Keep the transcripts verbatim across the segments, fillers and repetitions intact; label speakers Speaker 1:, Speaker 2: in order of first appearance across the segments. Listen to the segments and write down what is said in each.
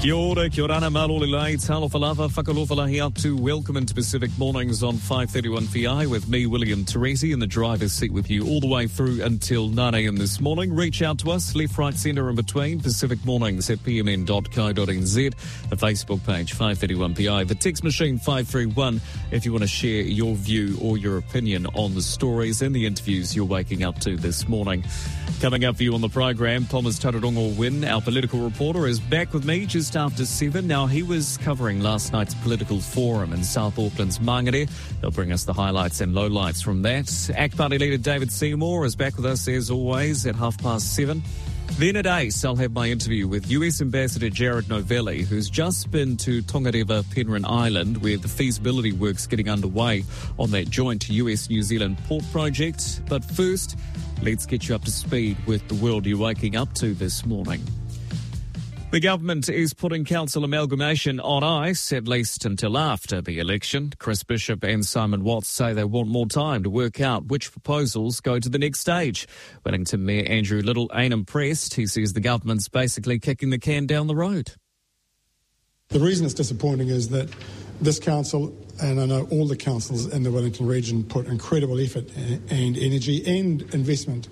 Speaker 1: Kia ora, kia ora, malolilai, talofalava, whakalofalahi up to welcome into Pacific Mornings on five thirty-one P I with me, William Teresi, in the driver's seat with you all the way through until nine a m this morning. Reach out to us, left, right, centre and between, Pacific Mornings at p m n dot co dot n z, the Facebook page five thirty-one P I, the text machine five three one if you want to share your view or your opinion on the stories and the interviews you're waking up to this morning. Coming up for you on the program, Thomas Tararongo Wynn, our political reporter, is back with me just after seven. Now, he was covering last night's political forum in South Auckland's Mangere. They'll bring us the highlights and lowlights from that. A C T Party leader David Seymour is back with us as always at half past seven. Then at eight, I'll have my interview with U S Ambassador Jared Novelli, who's just been to Tongareva Penrhyn Island, where the feasibility work's getting underway on that joint U S-New Zealand port project. But first, let's get you up to speed with the world you're waking up to this morning. The government is putting council amalgamation on ice, at least until after the election. Chris Bishop and Simon Watts say they want more time to work out which proposals go to the next stage. Wellington Mayor Andrew Little ain't impressed. He says the government's basically kicking the can down the road.
Speaker 2: The reason it's disappointing is that this council, and I know all the councils in the Wellington region, put incredible effort and energy and investment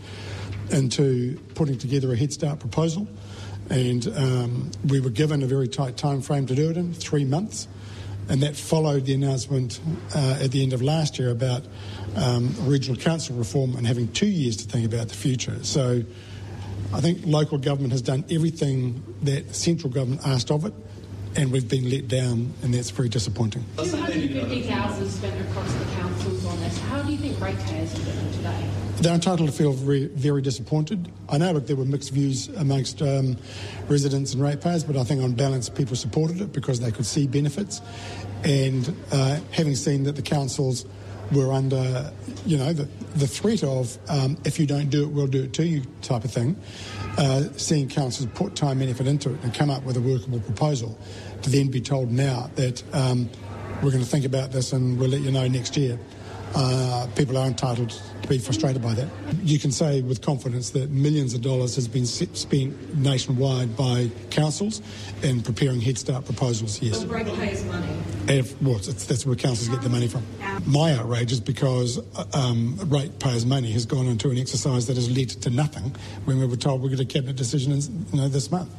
Speaker 2: into putting together a Head Start proposal. And um, we were given a very tight time frame to do it in, three months. And that followed the announcement uh, at the end of last year about um, regional council reform and having two years to think about the future. So I think local government has done everything that central government asked of it, and we've been let down, and that's very disappointing.
Speaker 3: two hundred fifty thousand spent across the councils on this. How do you think ratepayers are doing today?
Speaker 2: They're entitled to feel very, very disappointed. I know, look, there were mixed views amongst um, residents and ratepayers, but I think on balance people supported it because they could see benefits. And uh, having seen that the councils were under, you know, the, the threat of um, if you don't do it, we'll do it to you type of thing, uh, seeing councils put time and effort into it and come up with a workable proposal, to then be told now that um, we're going to think about this and we'll let you know next year. Uh, people are entitled to be frustrated by that. You can say with confidence that millions of dollars has been spent nationwide by councils in preparing Head Start proposals, yes.
Speaker 3: The ratepayers' money?
Speaker 2: If, well, it's, that's where councils get the money from. My outrage is because um, ratepayers' money has gone into an exercise that has led to nothing when we were told we're going to cabinet decision in, you know, this month.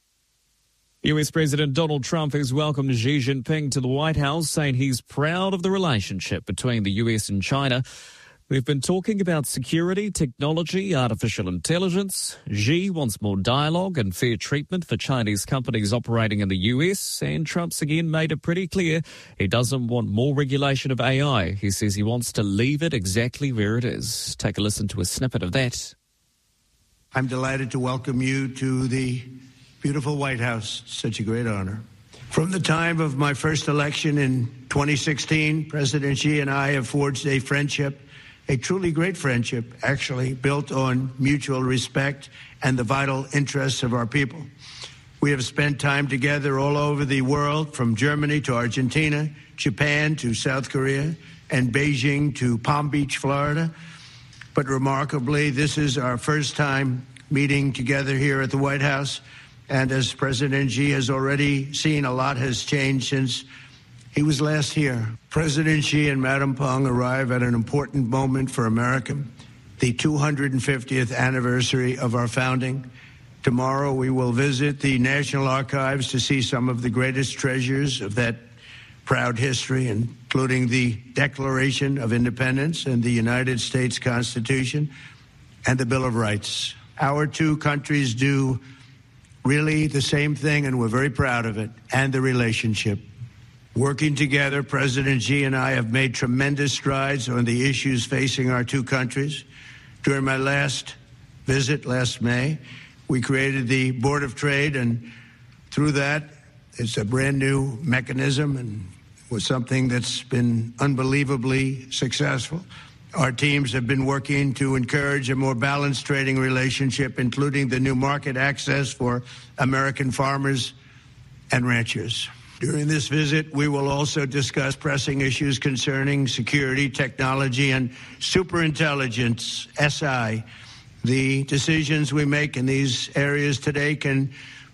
Speaker 1: U S President Donald Trump has welcomed Xi Jinping to the White House, saying he's proud of the relationship between the U S and China. We've been talking about security, technology, artificial intelligence. Xi wants more dialogue and fair treatment for Chinese companies operating in the U S, and Trump's again made it pretty clear he doesn't want more regulation of A I. He says he wants to leave it exactly where it is. Take a listen to a snippet of that.
Speaker 4: I'm delighted to welcome you to the beautiful White House. Such a great honor. From the time of my first election in twenty sixteen, President Xi and I have forged a friendship, a truly great friendship, actually, built on mutual respect and the vital interests of our people. We have spent time together all over the world, from Germany to Argentina, Japan to South Korea, and Beijing to Palm Beach, Florida. But remarkably, this is our first time meeting together here at the White House. And as President Xi has already seen, a lot has changed since he was last here. President Xi and Madam Peng arrive at an important moment for America, the two hundred fiftieth anniversary of our founding. Tomorrow we will visit the National Archives to see some of the greatest treasures of that proud history, including the Declaration of Independence and the United States Constitution and the Bill of Rights. Our two countries do really the same thing, and we're very proud of it, and the relationship. Working together, President Xi and I have made tremendous strides on the issues facing our two countries. During my last visit last May, we created the Board of Trade, and through that, it's a brand new mechanism and was something that's been unbelievably successful. Our teams have been working to encourage a more balanced trading relationship, including the new market access for American farmers and ranchers. During this visit, we will also discuss pressing issues concerning security, technology, and superintelligence, S I. The decisions we make in these areas today can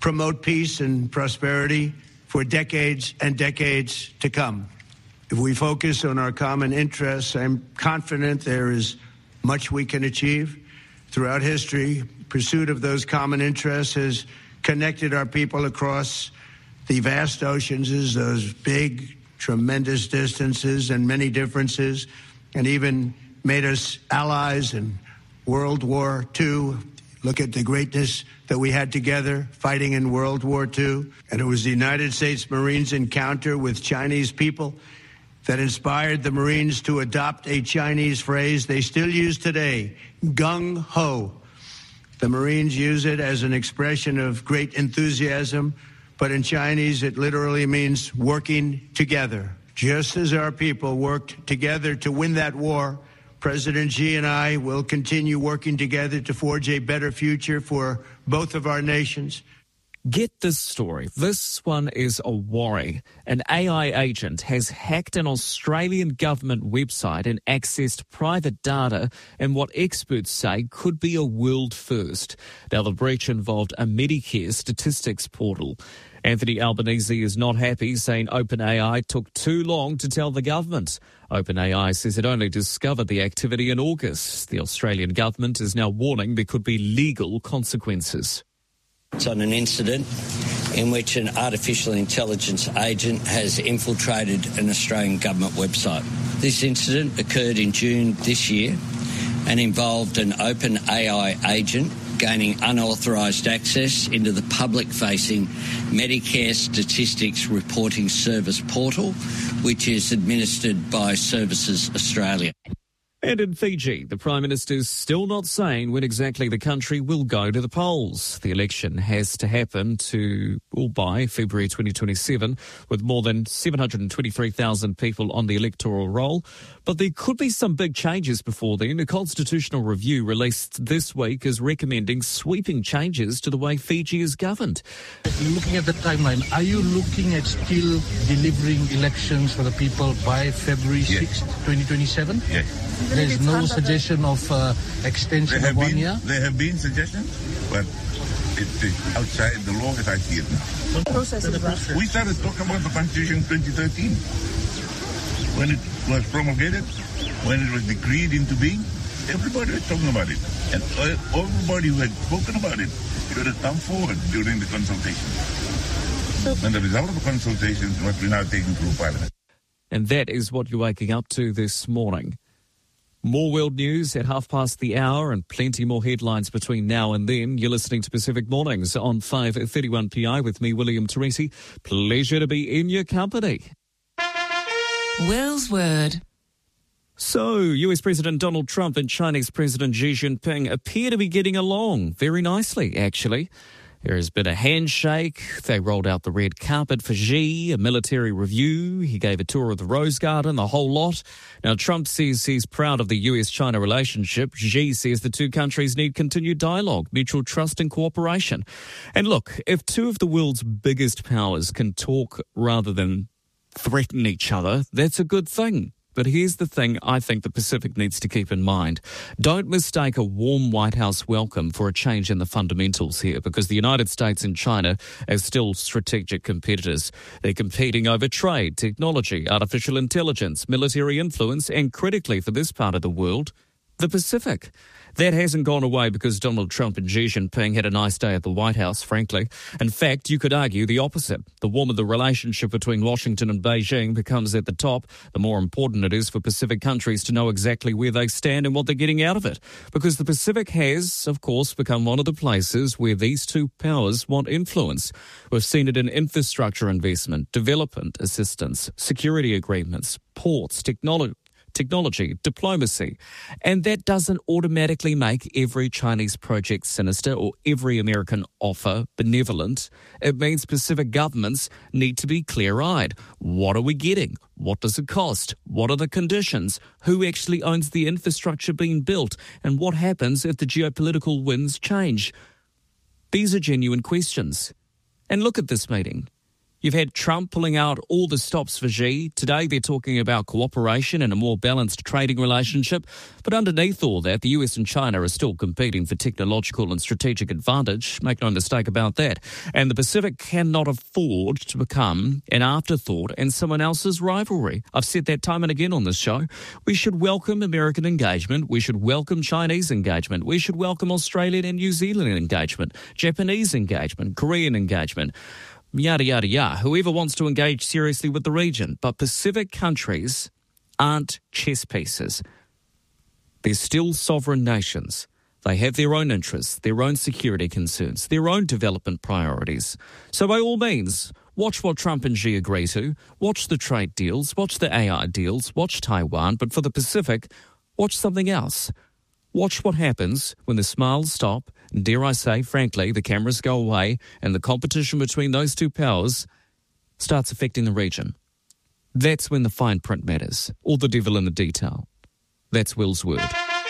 Speaker 4: promote peace and prosperity for decades and decades to come. If we focus on our common interests, I'm confident there is much we can achieve. Throughout history, pursuit of those common interests has connected our people across the vast oceans, those big, tremendous distances and many differences, and even made us allies in World War Two. Look at the greatness that we had together fighting in World War Two. And it was the United States Marines' encounter with Chinese people that inspired the Marines to adopt a Chinese phrase they still use today, gung-ho. The Marines use it as an expression of great enthusiasm, but in Chinese it literally means working together. Just as our people worked together to win that war, President Xi and I will continue working together to forge a better future for both of our nations.
Speaker 1: Get this story. This one is a worry. An A I agent has hacked an Australian government website and accessed private data in what experts say could be a world first. Now, the breach involved a Medicare statistics portal. Anthony Albanese is not happy, saying OpenAI took too long to tell the government. OpenAI says it only discovered the activity in August. The Australian government is now warning there could be legal consequences.
Speaker 5: It's on an incident in which an artificial intelligence agent has infiltrated an Australian government website. This incident occurred in June this year and involved an OpenAI agent gaining unauthorised access into the public-facing Medicare Statistics Reporting Service portal, which is administered by Services Australia.
Speaker 1: And in Fiji, the Prime Minister is still not saying when exactly the country will go to the polls. The election has to happen to or by February twenty twenty-seven, with more than seven hundred twenty-three thousand people on the electoral roll. But there could be some big changes before then. A constitutional review released this week is recommending sweeping changes to the way Fiji is governed.
Speaker 6: Looking at the timeline, are you looking at still delivering elections for the people by February sixth, twenty twenty-seven?
Speaker 7: Yes.
Speaker 6: There's no suggestion of uh, extension of one
Speaker 7: been,
Speaker 6: year?
Speaker 7: There have been suggestions, but it's uh, outside the law as I see it now.
Speaker 8: The process is rough.
Speaker 7: We started talking about the Constitution in twenty thirteen. When it was promulgated, when it was decreed into being, everybody was talking about it. And everybody who had spoken about it should have come forward during the consultation. So, and the result of the consultation is what we're now taking through Parliament.
Speaker 1: And that is what you're waking up to this morning. More world news at half past the hour and plenty more headlines between now and then. You're listening to Pacific Mornings on five thirty-one P I with me, William Teresi. Pleasure to be in your company.
Speaker 9: Will's Word.
Speaker 1: So, U S President Donald Trump and Chinese President Xi Jinping appear to be getting along very nicely, actually. There has been a handshake. They rolled out the red carpet for Xi, a military review. He gave a tour of the Rose Garden, the whole lot. Now, Trump says he's proud of the U S China relationship. Xi says the two countries need continued dialogue, mutual trust and cooperation. And look, if two of the world's biggest powers can talk rather than threaten each other, that's a good thing. But here's the thing I think the Pacific needs to keep in mind. Don't mistake a warm White House welcome for a change in the fundamentals here, because the United States and China are still strategic competitors. They're competing over trade, technology, artificial intelligence, military influence, and critically for this part of the world, the Pacific. That hasn't gone away because Donald Trump and Xi Jinping had a nice day at the White House, frankly. In fact, you could argue the opposite. The warmer the relationship between Washington and Beijing becomes at the top, the more important it is for Pacific countries to know exactly where they stand and what they're getting out of it. Because the Pacific has, of course, become one of the places where these two powers want influence. We've seen it in infrastructure investment, development assistance, security agreements, ports, technology, technology, diplomacy. And that doesn't automatically make every Chinese project sinister or every American offer benevolent. It means Pacific governments need to be clear-eyed. What are we getting? What does it cost? What are the conditions? Who actually owns the infrastructure being built? And what happens if the geopolitical winds change? These are genuine questions. And look at this meeting. You've had Trump pulling out all the stops for Xi. Today they're talking about cooperation and a more balanced trading relationship. But underneath all that, the U S and China are still competing for technological and strategic advantage. Make no mistake about that. And the Pacific cannot afford to become an afterthought and someone else's rivalry. I've said that time and again on this show. We should welcome American engagement. We should welcome Chinese engagement. We should welcome Australian and New Zealand engagement, Japanese engagement, Korean engagement. Yada, yada, yada. Whoever wants to engage seriously with the region. But Pacific countries aren't chess pieces. They're still sovereign nations. They have their own interests, their own security concerns, their own development priorities. So by all means, watch what Trump and Xi agree to. Watch the trade deals. Watch the A I deals. Watch Taiwan. But for the Pacific, watch something else. Watch what happens when the smiles stop, and dare I say, frankly, the cameras go away, and the competition between those two powers starts affecting the region. That's when the fine print matters, or the devil in the detail. That's Will's word.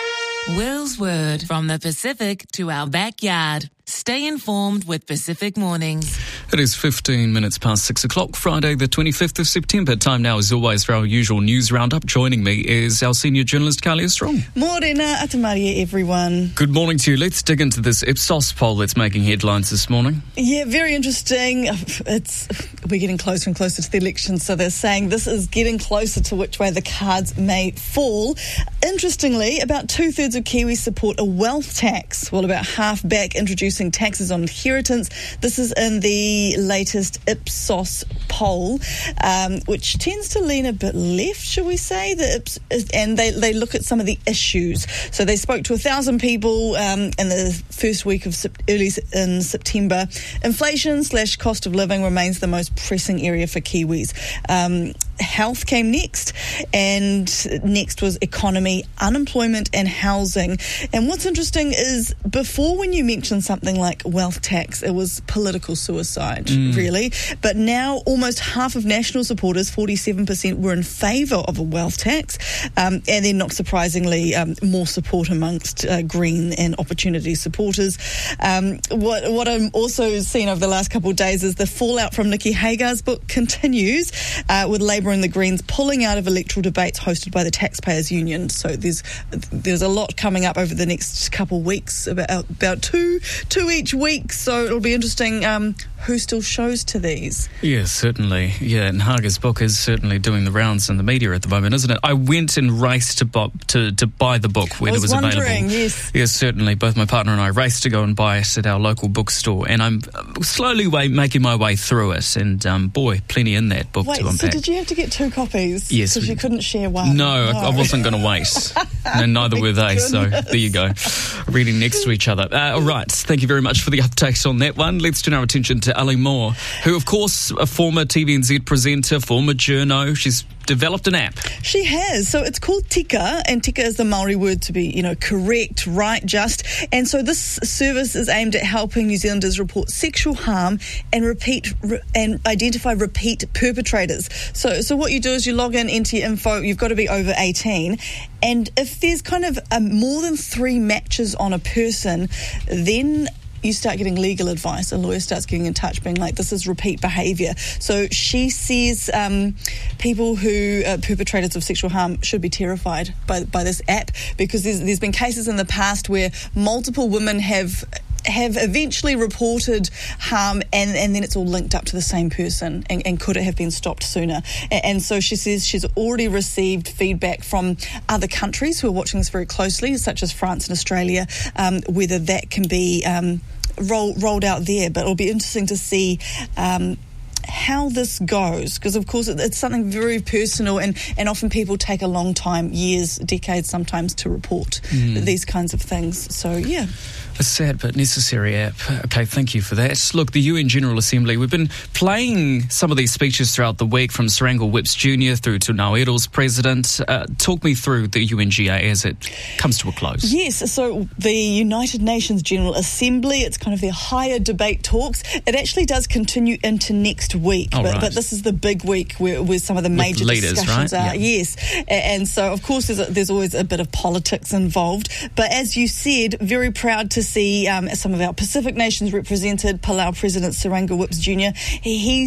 Speaker 8: Will's word, from the Pacific to our backyard. Stay informed with Pacific Mornings.
Speaker 1: It is fifteen minutes past six o'clock, Friday the twenty-fifth of September. Time now, as always, for our usual news roundup. Joining me is our senior journalist, Kalia Strong.
Speaker 9: Morena, atamaria, everyone.
Speaker 1: Good morning to you. Let's dig into this Ipsos poll that's making headlines this morning.
Speaker 9: Yeah, very interesting. It's We're getting closer and closer to the election, so they're saying this is getting closer to which way the cards may fall. Interestingly, about two-thirds of Kiwis support a wealth tax, while about half back introducing taxes on inheritance. This is in the latest Ipsos poll, um, which tends to lean a bit left, shall we say, the Ips- and they, they look at some of the issues. So they spoke to a thousand people um, in the first week of sep- early in September. Inflation slash cost of living remains the most pressing area for Kiwis. Um, health came next, and next was economy, unemployment and housing. And what's interesting is, before, when you mention something like wealth tax, it was political suicide, mm. really. But now almost half of National supporters, forty-seven percent, were in favour of a wealth tax. Um, and then, not surprisingly, um, more support amongst uh, Green and Opportunity supporters. Um, what, what I'm also seeing over the last couple of days is the fallout from Nikki Hagar's book continues, uh, with Labour and the Greens pulling out of electoral debates hosted by the Taxpayers Union. So there's there's a lot coming up over the next couple of weeks, about, about two, two each week. So it'll be interesting um, who still shows to these.
Speaker 1: Yeah, certainly. Yeah, and Hagar's book is certainly doing the rounds in the media at the moment, isn't it? I went and raced to, bu- to, to buy the book when
Speaker 9: I was
Speaker 1: it was
Speaker 9: wondering,
Speaker 1: available.
Speaker 9: Yes.
Speaker 1: Yes, certainly. Both my partner and I raced to go and buy it at our local bookstore, and I'm slowly way, making my way through it, and um, boy, plenty in that book
Speaker 9: Wait,
Speaker 1: to unpack.
Speaker 9: so did you have to get two copies?
Speaker 1: Yes.
Speaker 9: Because you couldn't share one?
Speaker 1: No,
Speaker 9: no.
Speaker 1: I, I wasn't going to wait. And neither were they, so there you go. Reading next to each other. Uh, all right, thank you very much for the update on that one. Let's turn our attention to Ali Moore, who, of course, a former T V N Z presenter, former journo. She's developed an app.
Speaker 9: She has. So it's called Tika, and Tika is the Māori word to be, you know, correct, right, just. And so this service is aimed at helping New Zealanders report sexual harm and repeat re- and identify repeat perpetrators. So, so what you do is you log in, enter your info. You've got to be over eighteen, and if there's kind of um, more than three matches on a person, then you start getting legal advice. A lawyer starts getting in touch, being like, this is repeat behaviour. So she says um, people who are perpetrators of sexual harm should be terrified by by this app, because there's, there's been cases in the past where multiple women have have eventually reported harm, and, and then it's all linked up to the same person, and, and could it have been stopped sooner? And, and so she says she's already received feedback from other countries who are watching this very closely, such as France and Australia, um, whether that can be um, roll, rolled out there. But it'll be interesting to see um, how this goes, because of course it's something very personal, and, and often people take a long time, years, decades sometimes, to report mm. these kinds of things. So yeah.
Speaker 1: A sad but necessary app. Okay, thank you for that. Look, the U N General Assembly, we've been playing some of these speeches throughout the week, from Sarango Whips Junior through to Ngāwero's president. Uh, talk me through the U N G A as it comes to a close.
Speaker 9: Yes, so the United Nations General Assembly, it's kind of their higher debate talks. It actually does continue into next week,
Speaker 1: oh,
Speaker 9: but,
Speaker 1: right.
Speaker 9: but this is the big week where, where some of the major
Speaker 1: With leaders,
Speaker 9: discussions
Speaker 1: right?
Speaker 9: are.
Speaker 1: Yeah.
Speaker 9: Yes, and so of course there's, a, there's always a bit of politics involved. But as you said, very proud to see um, some of our Pacific nations represented. Palau President Sarango Whips Junior He's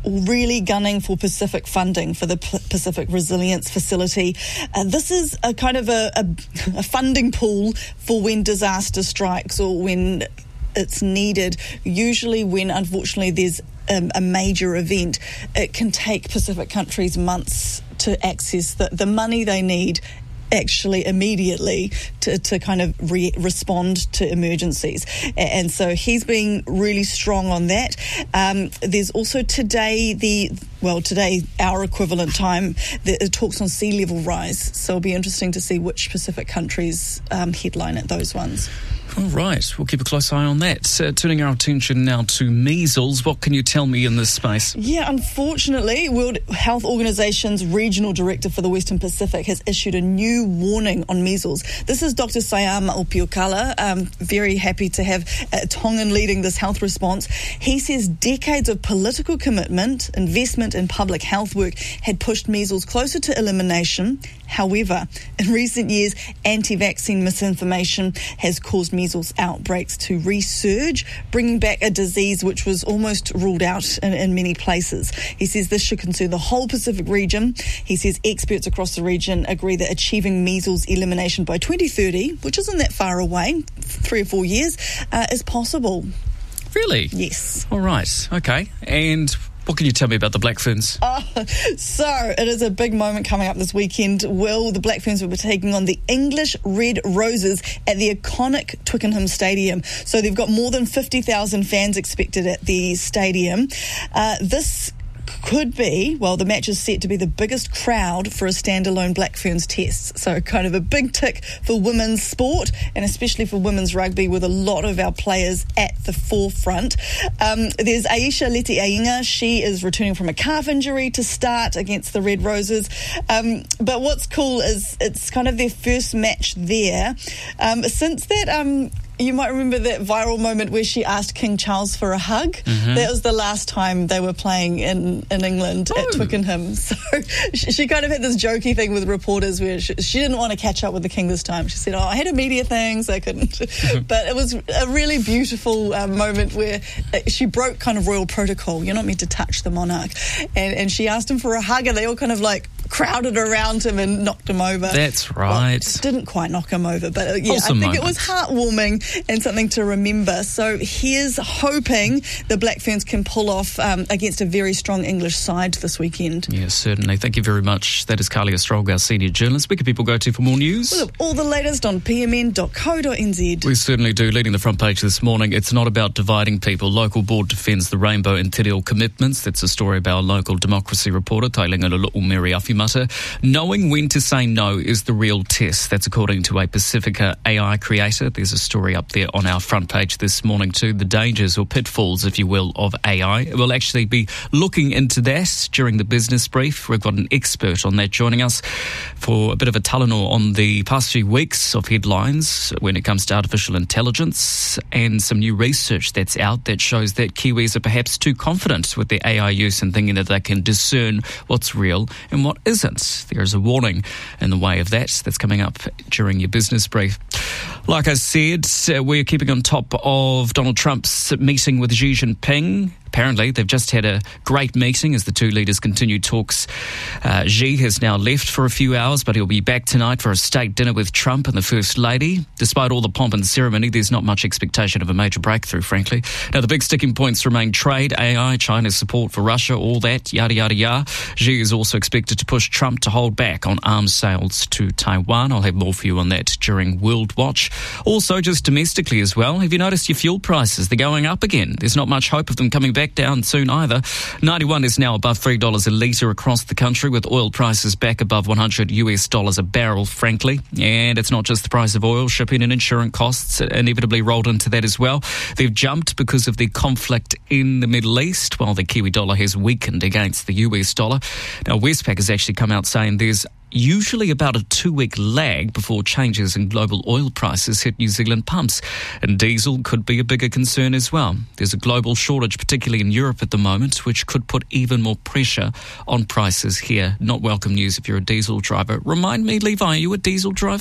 Speaker 9: really gunning for Pacific funding for the P- Pacific Resilience Facility. Uh, this is a kind of a, a, a funding pool for when disaster strikes or when it's needed. Usually when, unfortunately, there's um, a major event, it can take Pacific countries months to access the, the money they need actually immediately to, to kind of re- respond to emergencies. And so he's being really strong on that. Um, there's also today the, well, today, our equivalent time, the, the talks on sea level rise. So it'll be interesting to see which Pacific countries um, headline at those ones.
Speaker 1: All right, we'll keep a close eye on that. Uh, turning our attention now to measles. What can you tell me in this space?
Speaker 9: Yeah, unfortunately, World Health Organization's regional director for the Western Pacific has issued a new warning on measles. This is Doctor Sayama Opiokala. Um, very happy to have uh, Tongan leading this health response. He says decades of political commitment, investment in public health work had pushed measles closer to elimination. However, in recent years, anti-vaccine misinformation has caused measles outbreaks to resurge, bringing back a disease which was almost ruled out in, in many places. He says this should concern the whole Pacific region. He says experts across the region agree that achieving measles elimination by twenty thirty, which isn't that far away, three or four years, uh, is possible.
Speaker 1: Really?
Speaker 9: Yes.
Speaker 1: All right. Okay. And what can you tell me about the Black Ferns?
Speaker 9: Oh, so it is a big moment coming up this weekend. Will the Black Ferns will be taking on the English Red Roses at the iconic Twickenham Stadium. So they've got more than fifty thousand fans expected at the stadium. Uh, this could be, well, the match is set to be the biggest crowd for a standalone Black Ferns test. So kind of a big tick for women's sport and especially for women's rugby with a lot of our players at the forefront. Um, there's Aisha Leti Ainga. She is returning from a calf injury to start against the Red Roses. Um, but what's cool is it's kind of their first match there. Um, since that... Um, You might remember that viral moment where she asked King Charles for a hug. Mm-hmm. That was the last time they were playing in, in England oh. at Twickenham. So she, she kind of had this jokey thing with reporters where she, she didn't want to catch up with the King this time. She said, oh, I had a media thing, so I couldn't. Mm-hmm. But it was a really beautiful uh, moment where she broke kind of royal protocol. You're not meant to touch the monarch. And, and she asked him for a hug and they all kind of like crowded around him and knocked him over.
Speaker 1: That's right.
Speaker 9: Well, didn't quite knock him over, but uh, yeah,
Speaker 1: awesome
Speaker 9: I think
Speaker 1: moment.
Speaker 9: It was heartwarming and something to remember. So here's hoping the Black Ferns can pull off um, against a very strong English side this weekend.
Speaker 1: Yes, certainly. Thank you very much. That is Carly Ostrog, our senior journalist. Where can people go to for more news?
Speaker 9: Well, look, all the latest on p m n dot co dot n z.
Speaker 1: We certainly do. Leading the front page this morning, it's not about dividing people. Local board defends the Rainbow and Te Reo commitments. That's a story by our local democracy reporter, Tailinga Lulu'umeri Awhimata. Knowing when to say no is the real test. That's according to a Pacifica A I creator. There's a story up there on our front page this morning too. The dangers or pitfalls, if you will, of A I. We'll actually be looking into that during the business brief. We've got an expert on that joining us for a bit of a Talanoa on the past few weeks of headlines when it comes to artificial intelligence and some new research that's out that shows that Kiwis are perhaps too confident with their A I use and thinking that they can discern what's real and what isn't. There is a warning in the way of that. That's coming up during your business brief. Like I said, uh, we're keeping on top of Donald Trump's meeting with Xi Jinping. Apparently, they've just had a great meeting as the two leaders continue talks. Uh, Xi has now left for a few hours, but he'll be back tonight for a state dinner with Trump and the First Lady. Despite all the pomp and ceremony, there's not much expectation of a major breakthrough, frankly. Now, the big sticking points remain trade, A I, China's support for Russia, all that, yada, yada, yada. Xi is also expected to push Trump to hold back on arms sales to Taiwan. I'll have more for you on that during World Watch. Also, just domestically as well, have you noticed your fuel prices? They're going up again. There's not much hope of them coming back down soon either. ninety-one is now above three dollars a litre across the country, with oil prices back above one hundred US dollars a barrel, frankly. And it's not just the price of oil, shipping and insurance costs inevitably rolled into that as well. They've jumped because of the conflict in the Middle East, while the Kiwi dollar has weakened against the U S dollar. Now, Westpac has actually come out saying there's usually about a two-week lag before changes in global oil prices hit New Zealand pumps. And diesel could be a bigger concern as well. There's a global shortage, particularly in Europe at the moment, which could put even more pressure on prices here. Not welcome news if you're a diesel driver. Remind me, Levi, are you a diesel driver?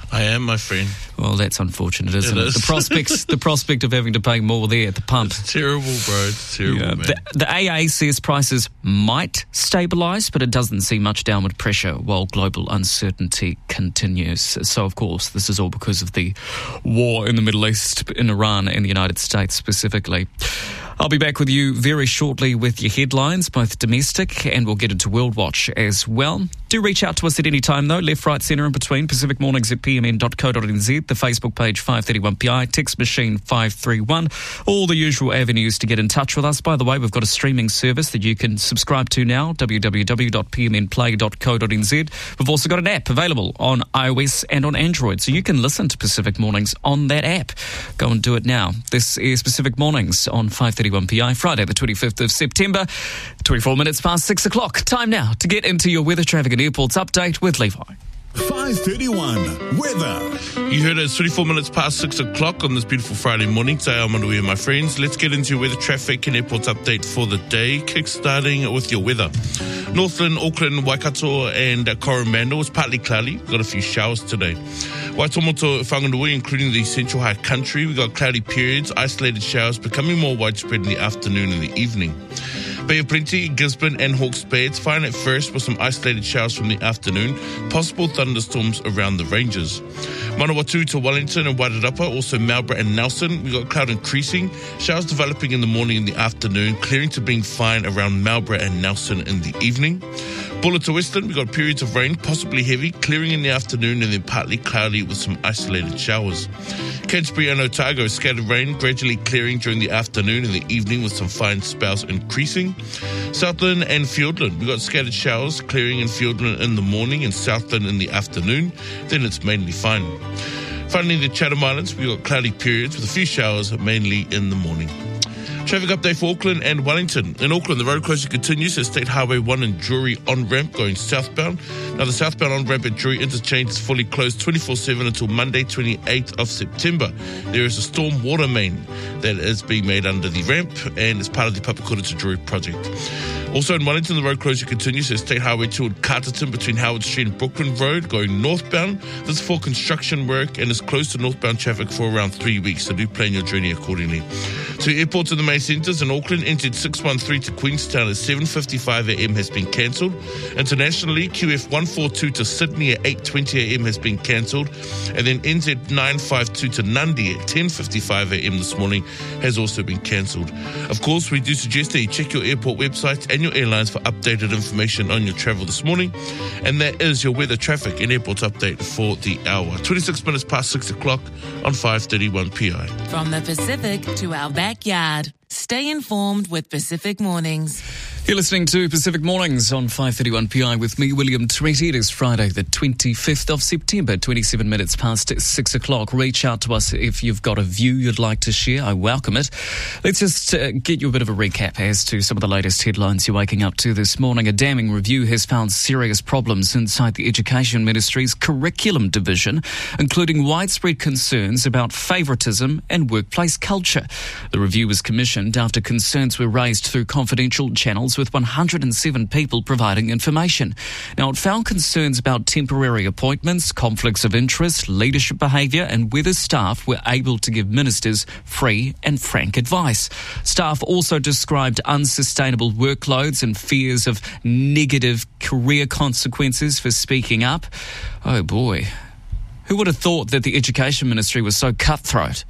Speaker 10: I am, my friend.
Speaker 1: Well, that's unfortunate, isn't
Speaker 10: It
Speaker 1: it?
Speaker 10: is.
Speaker 1: The prospects, the prospect of having to pay more there at the pump.
Speaker 10: It's terrible, bro. It's terrible,
Speaker 1: Yeah.
Speaker 10: man.
Speaker 1: The, the A A says prices might stabilise, but it doesn't see much downward pressure while global uncertainty continues. So, of course, this is all because of the war in the Middle East, in Iran and the United States specifically. I'll be back with you very shortly with your headlines, both domestic, and we'll get into World Watch as well. Do reach out to us at any time, though, left, right, centre, in between, Pacific Mornings at p m n dot co dot n z, the Facebook page five thirty-one P I, text machine five three one, all the usual avenues to get in touch with us. By the way, we've got a streaming service that you can subscribe to now, w w w dot p m n play dot co dot n z. We've also got an app available on iOS and on Android, so you can listen to Pacific Mornings on that app. Go and do it now. This is Pacific Mornings on five thirty-one P I, Friday the twenty-fifth of September, twenty-four minutes past six o'clock. Time now to get into your weather, traffic and airports update with Levi.
Speaker 11: five thirty-one weather.
Speaker 10: You heard it, it's twenty-four minutes past six o'clock on this beautiful Friday morning. Today I'm underway, my friends. Let's get into your weather, traffic and airports update for the day. Kick-starting with your weather. Northland, Auckland, Waikato and Coromandel is partly cloudy. We've got a few showers today. Waitomoto, Whanganui, including the central high country, we've got cloudy periods, isolated showers becoming more widespread in the afternoon and the evening. Bay of Plenty, Gisborne and Hawke's Bay, it's fine at first with some isolated showers from the afternoon, possible thunderstorms around the ranges. Manawatu to Wellington and Wairarapa, also Marlborough and Nelson, we've got cloud increasing, showers developing in the morning and the afternoon, clearing to being fine around Marlborough and Nelson in the evening. Bulla to Western, we've got periods of rain, possibly heavy, clearing in the afternoon and then partly cloudy with some isolated showers. Canterbury and Otago, scattered rain, gradually clearing during the afternoon and the evening with some fine spells increasing. Southland and Fiordland, we've got scattered showers, clearing in Fiordland in the morning and Southland in the afternoon, then it's mainly fine. Finally, the Chatham Islands, we've got cloudy periods with a few showers, mainly in the morning. Traffic update for Auckland and Wellington. In Auckland, the road closure continues at State Highway one and Drury on-ramp going southbound. Now, the southbound on-ramp at Drury interchange is fully closed twenty-four seven until Monday, twenty-eighth of September. There is a storm water main that is being made under the ramp and is part of the Papakura to Drury project. Also in Wellington, the road closure continues at State Highway two at Carterton between Howard Street and Brooklyn Road going northbound. This is for construction work and is closed to northbound traffic for around three weeks, so do plan your journey accordingly. So airports in the main centres in Auckland, N Z six one three to Queenstown at seven fifty-five a m has been cancelled. Internationally, Q F one forty-two to Sydney at eight twenty a m has been cancelled. And then N Z nine fifty-two to Nundy at ten fifty-five a m this morning has also been cancelled. Of course, we do suggest that you check your airport websites and your airlines for updated information on your travel this morning. And that is your weather, traffic and airports update for the hour. twenty-six minutes past six o'clock on five thirty-one P I.
Speaker 8: From the Pacific to our backyard, stay informed with Pacific Mornings.
Speaker 1: You're listening to Pacific Mornings on five thirty-one P I with me, William Teresi. It is Friday, the twenty-fifth of September, twenty-seven minutes past six o'clock. Reach out to us if you've got a view you'd like to share. I welcome it. Let's just uh, get you a bit of a recap as to some of the latest headlines you're waking up to this morning. A damning review has found serious problems inside the Education Ministry's curriculum division, including widespread concerns about favouritism and workplace culture. The review was commissioned after concerns were raised through confidential channels with one hundred seven people providing information. Now, it found concerns about temporary appointments, conflicts of interest, leadership behaviour and whether staff were able to give ministers free and frank advice. Staff also described unsustainable workloads and fears of negative career consequences for speaking up. Oh boy, who would have thought that the Education Ministry was so cutthroat?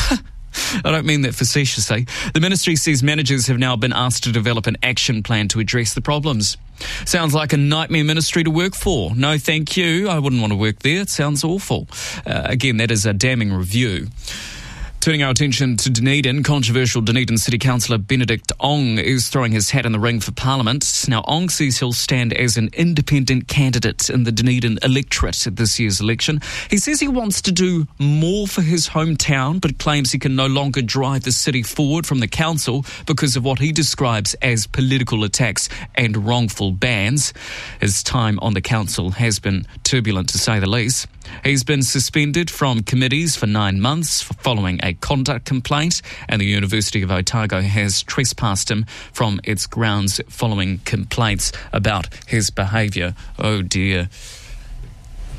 Speaker 1: I don't mean that facetiously. The ministry says managers have now been asked to develop an action plan to address the problems. Sounds like a nightmare ministry to work for. No, thank you. I wouldn't want to work there. It sounds awful. Uh, again, that is a damning review. Turning our attention to Dunedin, controversial Dunedin City Councillor Benedict Ong is throwing his hat in the ring for Parliament. Now, Ong says he'll stand as an independent candidate in the Dunedin electorate at this year's election. He says he wants to do more for his hometown, but claims he can no longer drive the city forward from the council because of what he describes as political attacks and wrongful bans. His time on the council has been turbulent, to say the least. He's been suspended from committees for nine months following a conduct complaint, and the University of Otago has trespassed him from its grounds following complaints about his behaviour. Oh dear.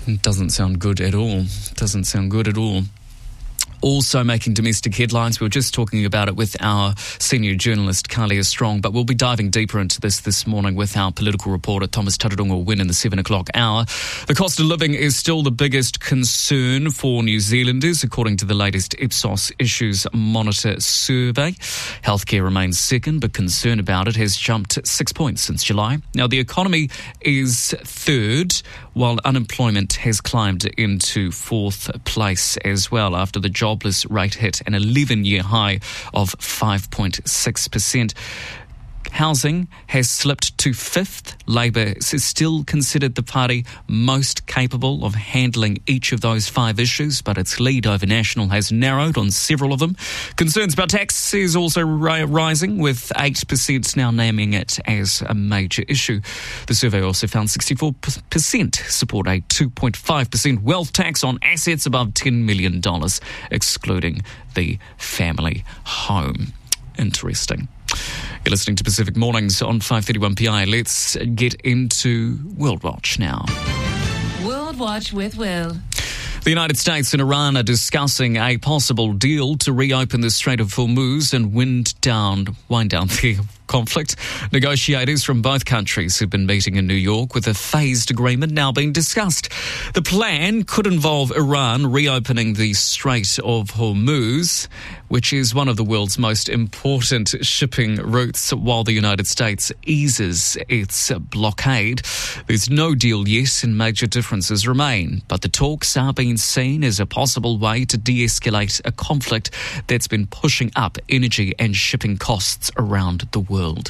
Speaker 1: Doesn't sound good at all. Doesn't sound good at all. Also making domestic headlines. We were just talking about it with our senior journalist, Kalia Strong, but we'll be diving deeper into this this morning with our political reporter, Thomas Tararunga-Wynn, in the seven o'clock hour. The cost of living is still the biggest concern for New Zealanders, according to the latest Ipsos Issues Monitor survey. Healthcare remains second, but concern about it has jumped six points since July. Now, the economy is third, while unemployment has climbed into fourth place as well, after the jobless rate hit an eleven-year high of five point six percent. Housing has slipped to fifth. Labor is still considered the party most capable of handling each of those five issues, but its lead over National has narrowed on several of them. Concerns about tax is also ri- rising, with eight percent now naming it as a major issue. The survey also found sixty-four percent support a two point five percent wealth tax on assets above ten million dollars, excluding the family home. Interesting. You're listening to Pacific Mornings on five thirty-one P I. Let's get into World Watch now.
Speaker 8: World Watch with Will.
Speaker 1: The United States and Iran are discussing a possible deal to reopen the Strait of Hormuz and wind down, wind down the conflict. Negotiators from both countries have been meeting in New York, with a phased agreement now being discussed. The plan could involve Iran reopening the Strait of Hormuz, which is one of the world's most important shipping routes, while the United States eases its blockade. There's no deal yet, and major differences remain, but the talks are being seen as a possible way to de-escalate a conflict that's been pushing up energy and shipping costs around the world. World.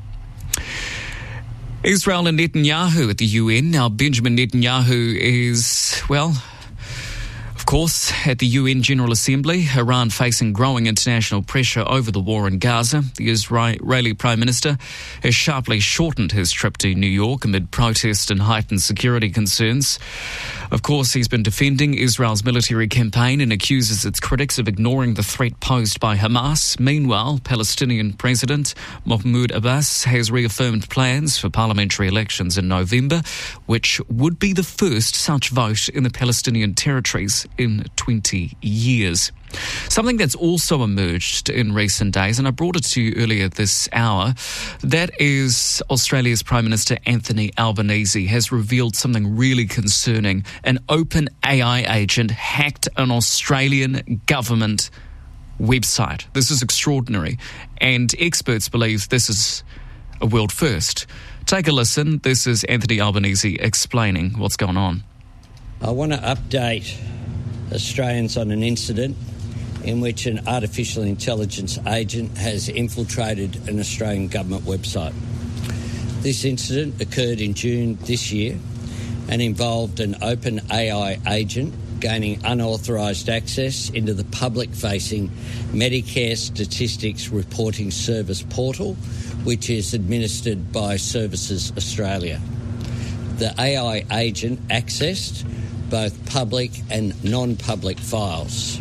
Speaker 1: Israel and Netanyahu at the U N. Now, Benjamin Netanyahu is, well, of course, at the U N General Assembly. Iran facing growing international pressure over the war in Gaza. The Israeli Prime Minister has sharply shortened his trip to New York amid protest and heightened security concerns. Of course, he's been defending Israel's military campaign and accuses its critics of ignoring the threat posed by Hamas. Meanwhile, Palestinian President Mahmoud Abbas has reaffirmed plans for parliamentary elections in November, which would be the first such vote in the Palestinian territories in twenty years. Something that's also emerged in recent days, and I brought it to you earlier this hour, that is Australia's Prime Minister Anthony Albanese has revealed something really concerning. An open A I agent hacked an Australian government website. This is extraordinary, and experts believe this is a world first. Take a listen. This is Anthony Albanese explaining what's going on.
Speaker 5: I want to update Australians on an incident in which an artificial intelligence agent has infiltrated an Australian government website. This incident occurred in June this year and involved an open A I agent gaining unauthorised access into the public-facing Medicare Statistics Reporting Service portal, which is administered by Services Australia. The A I agent accessed both public and non-public files.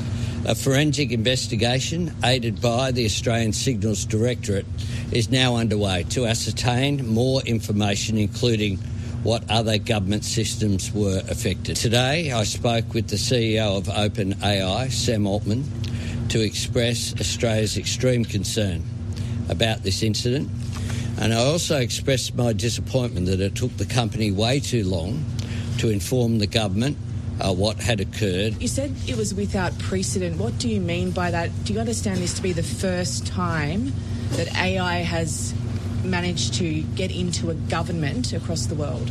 Speaker 5: A forensic investigation, aided by the Australian Signals Directorate, is now underway to ascertain more information, including what other government systems were affected. Today, I spoke with the C E O of OpenAI, Sam Altman, to express Australia's extreme concern about this incident, and I also expressed my disappointment that it took the company way too long to inform the government Uh, what had occurred.
Speaker 12: You said it was without precedent. What do you mean by that? Do you understand this to be the first time that A I has managed to get into a government across the world?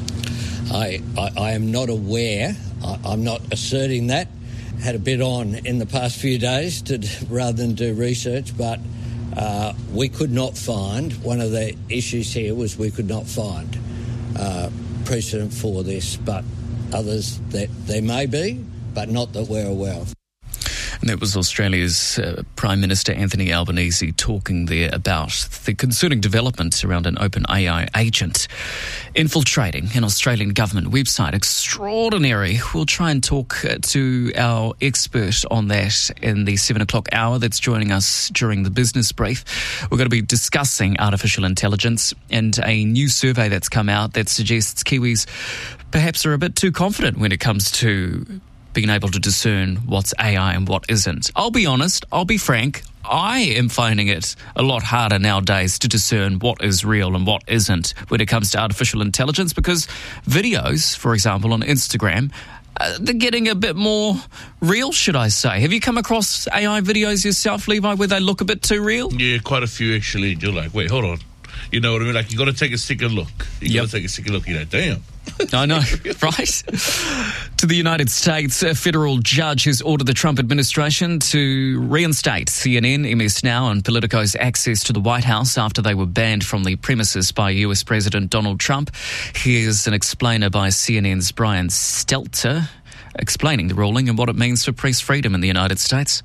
Speaker 5: I, I, I am not aware. I, I'm not asserting that. Had a bit on in the past few days to, rather than do research, but uh, we could not find, one of the issues here was we could not find uh, precedent for this, but others that there may be, but not that we're aware of.
Speaker 1: And that was Australia's uh, Prime Minister Anthony Albanese talking there about the concerning developments around an open A I agent infiltrating an Australian government website. Extraordinary. We'll try and talk uh, to our expert on that in the seven o'clock hour that's joining us during the business brief. We're going to be discussing artificial intelligence and a new survey that's come out that suggests Kiwis perhaps are a bit too confident when it comes to being able to discern what's A I and what isn't. I'll be honest, I'll be frank, I am finding it a lot harder nowadays to discern what is real and what isn't when it comes to artificial intelligence, because videos, for example, on Instagram, uh, they're getting a bit more real, should I say. Have you come across A I videos yourself, Levi, where they look a bit too real?
Speaker 10: Yeah, quite a few actually. You're like, wait, hold on. You know what I mean? Like, you got to take a second look. You
Speaker 1: Yep.
Speaker 10: got to take a second look. You're like, damn.
Speaker 1: I know, right? To the United States, a federal judge has ordered the Trump administration to reinstate C N N, M S Now and Politico's access to the White House after they were banned from the premises by U S President Donald Trump. Here's an explainer by C N N's Brian Stelter explaining the ruling and what it means for press freedom in the United States.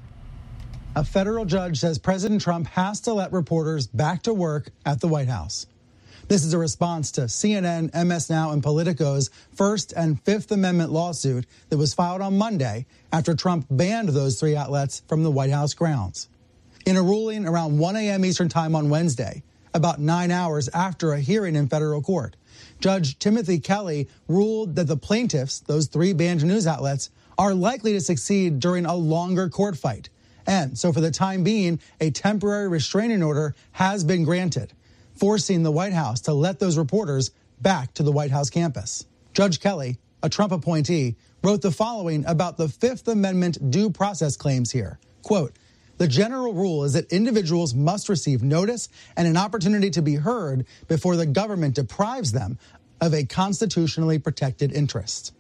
Speaker 13: A federal judge says President Trump has to let reporters back to work at the White House. This is a response to C N N, M S Now, and Politico's First and Fifth Amendment lawsuit that was filed on Monday after Trump banned those three outlets from the White House grounds. In a ruling around one a.m. Eastern Time on Wednesday, about nine hours after a hearing in federal court, Judge Timothy Kelly ruled that the plaintiffs, those three banned news outlets, are likely to succeed during a longer court fight. And so for the time being, a temporary restraining order has been granted, forcing the White House to let those reporters back to the White House campus. Judge Kelly, a Trump appointee, wrote the following about the Fifth Amendment due process claims here. Quote, the general rule is that individuals must receive notice and an opportunity to be heard before the government deprives them of a constitutionally protected interest.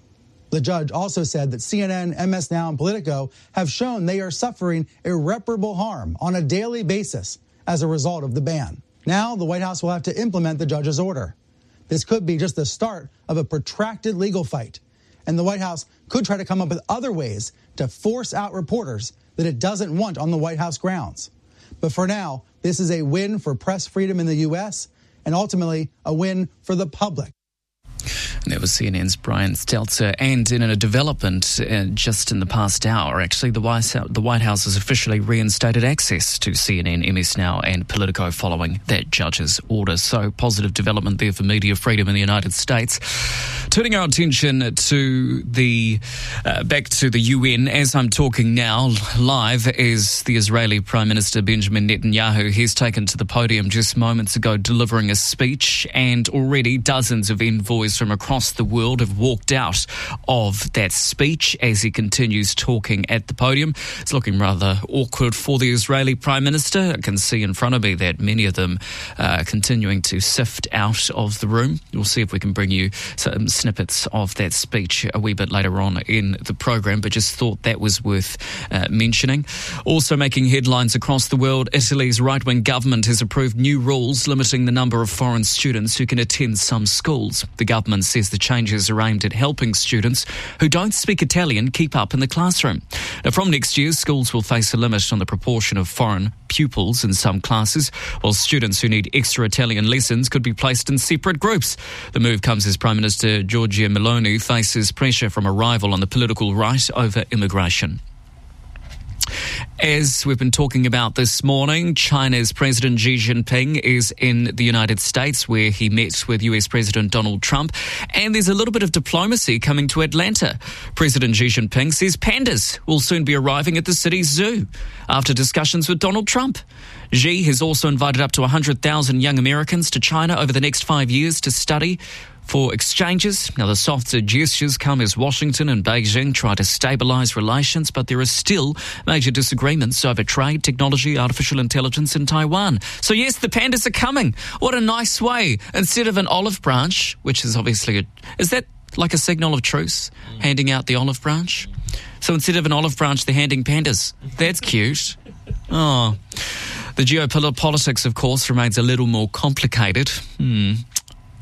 Speaker 13: The judge also said that C N N, M S Now, and Politico have shown they are suffering irreparable harm on a daily basis as a result of the ban. Now, the White House will have to implement the judge's order. This could be just the start of a protracted legal fight, and the White House could try to come up with other ways to force out reporters that it doesn't want on the White House grounds. But for now, this is a win for press freedom in the U S and ultimately a win for the public.
Speaker 1: And that was C N N's Brian Stelter. And in a development uh, just in the past hour, actually, the White House, the White House has officially reinstated access to C N N, M S Now and Politico following that judge's order. So positive development there for media freedom in the United States. Turning our attention to the uh, back to the U N, as I'm talking now, live is the Israeli Prime Minister Benjamin Netanyahu. He's taken to the podium just moments ago delivering a speech, and already dozens of envoys from across the world have walked out of that speech as he continues talking at the podium. It's looking rather awkward for the Israeli Prime Minister. I can see in front of me that many of them are continuing to sift out of the room. We'll see if we can bring you some snippets of that speech a wee bit later on in the program, but just thought that was worth uh, mentioning. Also making headlines across the world, Italy's right-wing government has approved new rules limiting the number of foreign students who can attend some schools. The government says the changes are aimed at helping students who don't speak Italian keep up in the classroom. Now, from next year, schools will face a limit on the proportion of foreign pupils in some classes, while students who need extra Italian lessons could be placed in separate groups. The move comes as Prime Minister Giorgia Meloni faces pressure from a rival on the political right over immigration. As we've been talking about this morning, China's President Xi Jinping is in the United States, where he met with U S President Donald Trump, and there's a little bit of diplomacy coming to Atlanta. President Xi Jinping says pandas will soon be arriving at the city's zoo after discussions with Donald Trump. Xi has also invited up to one hundred thousand young Americans to China over the next five years to study for exchanges. Now, the softer gestures come as Washington and Beijing try to stabilise relations, but there are still major disagreements over trade, technology, artificial intelligence in Taiwan. So yes, the pandas are coming. What a nice way. Instead of an olive branch, which is obviously a... Is that like a signal of truce, mm. handing out the olive branch? So instead of an olive branch, they're handing pandas. That's cute. Oh. The geopolitics, of course, remains a little more complicated. Hmm.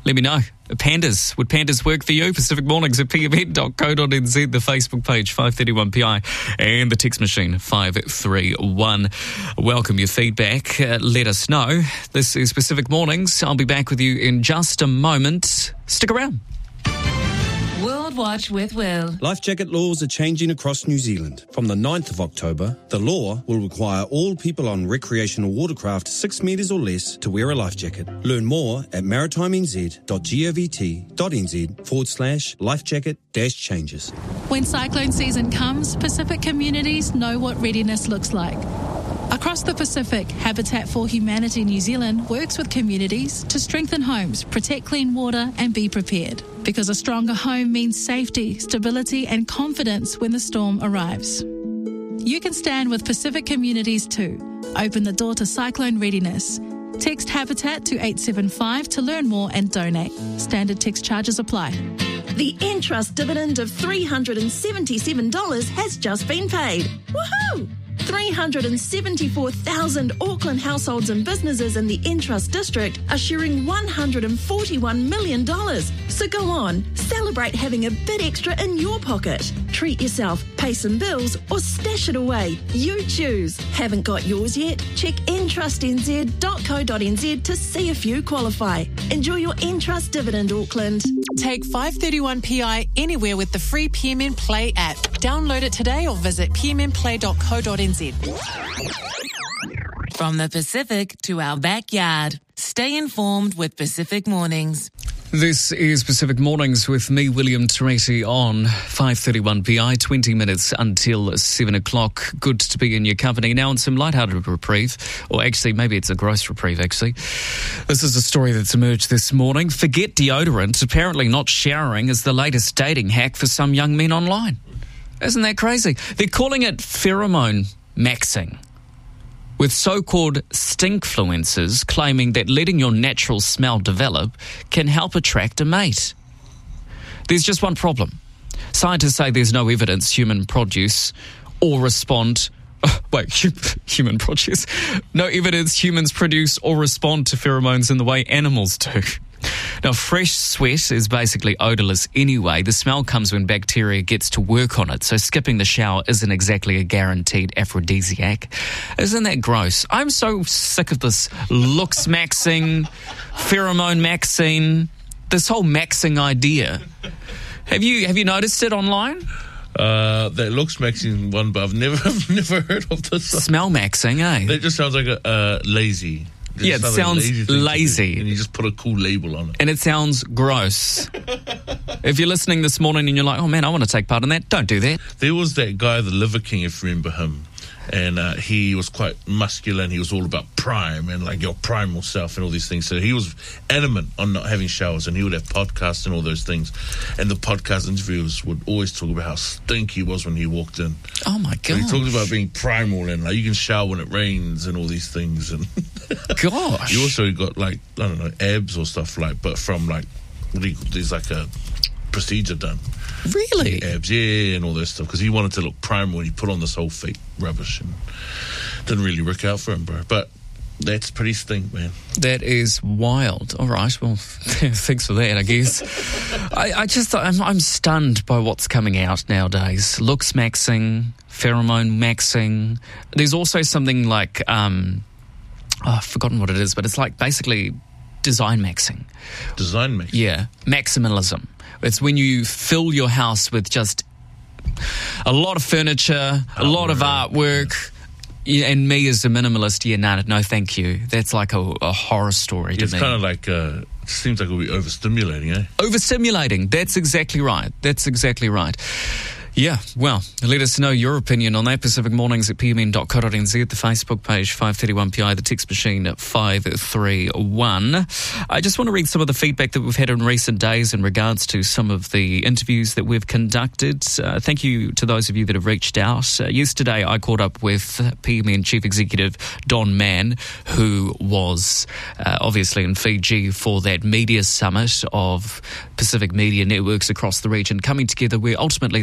Speaker 1: Let me know. Pandas. Would pandas work for you? Pacific Mornings at p m n dot co dot n z, the Facebook page five thirty-one P I, and the text machine five three one. Welcome your feedback. Uh, let us know. This is Pacific Mornings. I'll be back with you in just a moment. Stick around.
Speaker 8: World Watch with Will.
Speaker 14: Life jacket laws are changing across New Zealand. From the ninth of October, the law will require all people on recreational watercraft six metres or less to wear a life jacket. Learn more at maritimenz.govt.nz forward slash life jacket dash changes.
Speaker 15: When cyclone season comes, Pacific communities know what readiness looks like. Across the Pacific, Habitat for Humanity New Zealand works with communities to strengthen homes, protect clean water and be prepared. Because a stronger home means safety, stability and confidence when the storm arrives. You can stand with Pacific communities too. Open the door to cyclone readiness. Text Habitat to eight seven five to learn more and donate. Standard text charges apply.
Speaker 16: The Entrust dividend of three hundred seventy-seven dollars has just been paid. Woohoo! three hundred seventy-four thousand Auckland households and businesses in the Entrust district are sharing one hundred forty-one million dollars. So go on, celebrate having a bit extra in your pocket. Treat yourself, pay some bills or stash it away. You choose. Haven't got yours yet? Check entrust n z dot co dot n z to see if you qualify. Enjoy your Entrust dividend, Auckland.
Speaker 17: Take five thirty-one P I anywhere with the free P M N Play app. Download it today or visit p m n play dot co dot n z.
Speaker 8: From the Pacific to our backyard. Stay informed with Pacific Mornings.
Speaker 1: This is Pacific Mornings with me, William Teresi, on five thirty-one P I, twenty minutes until seven o'clock. Good to be in your company. Now on some lighthearted reprieve, or actually maybe it's a gross reprieve, actually. This is a story that's emerged this morning. Forget deodorant. Apparently not showering is the latest dating hack for some young men online. Isn't that crazy? They're calling it pheromone maxing, with so-called stinkfluencers claiming that letting your natural smell develop can help attract a mate. There's just one problem. Scientists say there's no evidence human produce or respond... Oh, wait, human produce? No evidence humans produce or respond to pheromones in the way animals do. Now, fresh sweat is basically odourless anyway. The smell comes when bacteria gets to work on it, so skipping the shower isn't exactly a guaranteed aphrodisiac. Isn't that gross? I'm so sick of this looks maxing, pheromone maxing, this whole maxing idea. Have you have you noticed it online?
Speaker 10: Uh, that looks maxing one, but I've never I've never heard of this.
Speaker 1: Smell maxing, eh?
Speaker 10: That just sounds like a uh, lazy. It
Speaker 1: yeah, it sounds lazy, lazy.
Speaker 10: And you just put a cool label on it.
Speaker 1: And it sounds gross. If you're listening this morning and you're like, oh man, I want to take part in that, don't do that.
Speaker 10: There was that guy, the Liver King, if you remember him. And uh, he was quite muscular and he was all about prime and like your primal self and all these things. So he was adamant on not having showers and he would have podcasts and all those things. And the podcast interviewers would always talk about how stinky he was when he walked in.
Speaker 1: Oh my God.
Speaker 10: So he talked about being primal and like you can shower when it rains and all these things. And
Speaker 1: gosh.
Speaker 10: You also got like, I don't know, abs or stuff like, but from like, what do you, there's like a procedure done.
Speaker 1: Really?
Speaker 10: Abs, yeah, and all that stuff. Because he wanted to look primal when he put on this whole fake rubbish and didn't really work out for him, bro. But that's pretty stink, man.
Speaker 1: That is wild. All right, well, thanks for that, I guess. I, I just, I'm, I'm stunned by what's coming out nowadays. Looks maxing, pheromone maxing. There's also something like, um, oh, I've forgotten what it is, but it's like basically design maxing.
Speaker 10: Design maxing?
Speaker 1: Yeah, maximalism. It's when you fill your house with just a lot of furniture, a oh, lot of artwork, yeah. And me as a minimalist, yeah, no, no, thank you. That's like a, a horror story to
Speaker 10: it's
Speaker 1: me.
Speaker 10: It's kind of like, uh, it seems like it'll be overstimulating, eh?
Speaker 1: Overstimulating, that's exactly right. That's exactly right. Yeah, well, let us know your opinion on that. Pacific Mornings at p m n dot co dot n z, the Facebook page five thirty-one P I, the text machine at five three one. I just want to read some of the feedback that we've had in recent days in regards to some of the interviews that we've conducted. Uh, thank you to those of you that have reached out. Uh, yesterday, I caught up with P M N Chief Executive Don Mann, who was uh, obviously in Fiji for that media summit of Pacific media networks across the region coming together, where ultimately they discussed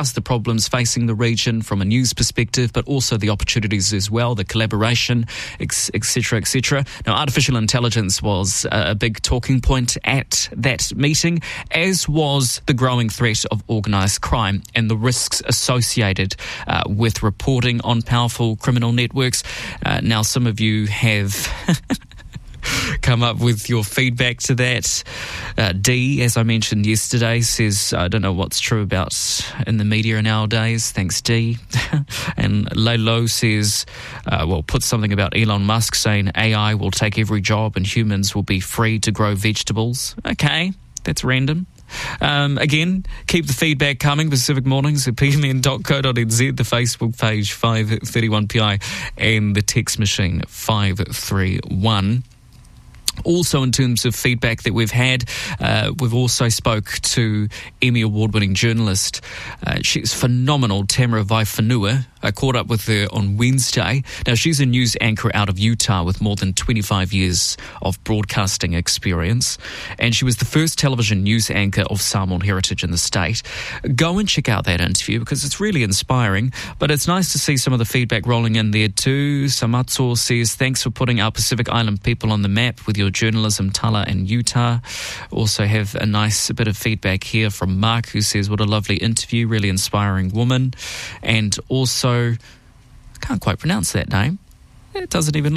Speaker 1: discussed the problems facing the region from a news perspective, but also the opportunities as well, the collaboration, et cetera, et cetera. Now, artificial intelligence was a big talking point at that meeting, as was the growing threat of organised crime and the risks associated uh, with reporting on powerful criminal networks. Uh, now, some of you have come up with your feedback to that. Uh, D, as I mentioned yesterday, says, I don't know what's true about in the media nowadays. Thanks, D. And Lalo says, uh, well, put something about Elon Musk saying A I will take every job and humans will be free to grow vegetables. Okay, that's random. Um, again, keep the feedback coming. Pacific Mornings at p m n dot co dot n z, the Facebook page five thirty-one P I, and the text machine five three one. Also, in terms of feedback that we've had, uh, we've also spoke to Emmy Award-winning journalist. Uh, she's phenomenal, Tamara Vaifanua. I caught up with her on Wednesday. Now, she's a news anchor out of Utah with more than twenty-five years of broadcasting experience, and she was the first television news anchor of Samoan heritage in the state. Go and check out that interview because it's really inspiring, but it's nice to see some of the feedback rolling in there too. Samatso says, thanks for putting our Pacific Island people on the map with your journalism, Tala and Utah. Also have a nice bit of feedback here from Mark, who says, what a lovely interview, really inspiring woman. And also, I can't quite pronounce that name. It doesn't even look